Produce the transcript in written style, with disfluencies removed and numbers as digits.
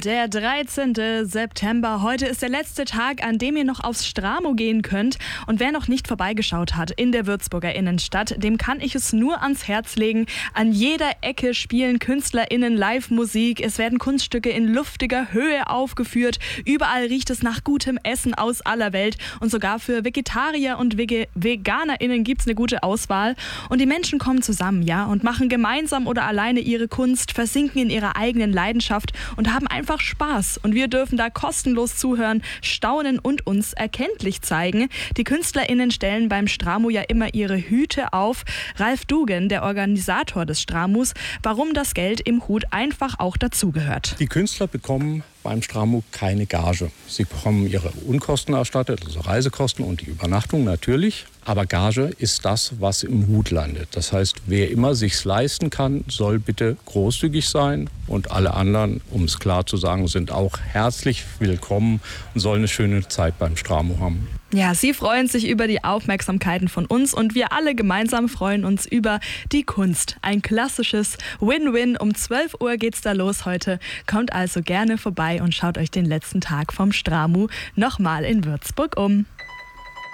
Der 13. September. Heute ist der letzte Tag, an dem ihr noch aufs Stramo gehen könnt. Und wer noch nicht vorbeigeschaut hat in der Würzburger Innenstadt, dem kann ich es nur ans Herz legen. An jeder Ecke spielen KünstlerInnen Live-Musik. Es werden Kunststücke in luftiger Höhe aufgeführt. Überall riecht es nach gutem Essen aus aller Welt. Und sogar für Vegetarier und VeganerInnen gibt es eine gute Auswahl. Und die Menschen kommen zusammen, ja, und machen gemeinsam oder alleine ihre Kunst, versinken in ihrer eigenen Leidenschaft und haben einfach Spaß. Und wir dürfen da kostenlos zuhören, staunen und uns erkenntlich zeigen. Die KünstlerInnen stellen beim Stramo ja immer ihre Hüte auf. Ralf Dugen, der Organisator des Stramos, warum das Geld im Hut einfach auch dazugehört. Die Künstler bekommen beim Stramo keine Gage. Sie bekommen ihre Unkosten erstattet, also Reisekosten und die Übernachtung natürlich. Aber Gage ist das, was im Hut landet. Das heißt, wer immer sich's leisten kann, soll bitte großzügig sein. Und alle anderen, um es klar zu sagen, sind auch herzlich willkommen und sollen eine schöne Zeit beim Stramo haben. Ja, sie freuen sich über die Aufmerksamkeiten von uns und wir alle gemeinsam freuen uns über die Kunst. Ein klassisches Win-Win. Um 12 Uhr geht's da los heute. Kommt also gerne vorbei und schaut euch den letzten Tag vom Stramo nochmal in Würzburg um.